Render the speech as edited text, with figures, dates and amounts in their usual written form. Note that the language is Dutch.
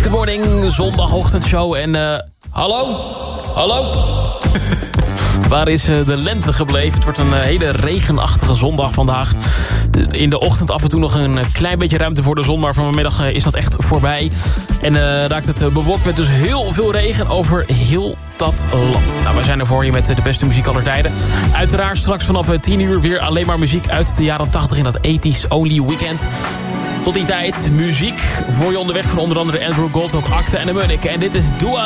Good morning, zondagochtendshow. En hallo? Waar is de lente gebleven? Het wordt een hele regenachtige zondag vandaag. In de ochtend af en toe nog een klein beetje ruimte voor de zon, maar vanmiddag is dat echt voorbij. En raakt het bewolkt met dus heel veel regen over heel dat land. Nou, wij zijn er voor je met de beste muziek aller tijden. Uiteraard straks vanaf 10 uur weer alleen maar muziek uit de jaren 80 in dat 80s Only Weekend. Tot die tijd, muziek voor je onderweg van onder andere Andrew Gold, ook Akte en de Munnik. En dit is Dua